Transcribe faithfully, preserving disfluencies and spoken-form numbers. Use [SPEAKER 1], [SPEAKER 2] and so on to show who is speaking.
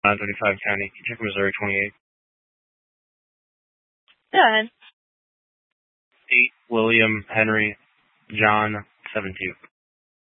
[SPEAKER 1] nine thirty-five County, check Missouri twenty-eight.
[SPEAKER 2] Go ahead.
[SPEAKER 1] eight William Henry John seven two.